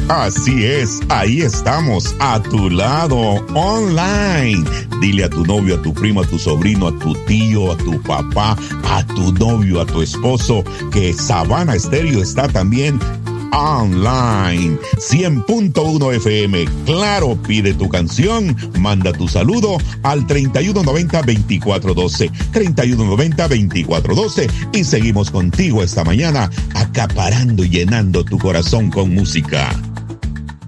Así es, ahí estamos, a tu lado, online. Dile a tu novio, a tu primo, a tu sobrino, a tu tío, a tu papá, a tu novio, a tu esposo, que Sabana Estéreo está también online. 100.1 FM. Claro, pide tu canción, manda tu saludo al 3190-2412. 3190-2412. Y seguimos contigo esta mañana, acaparando y llenando tu corazón con música.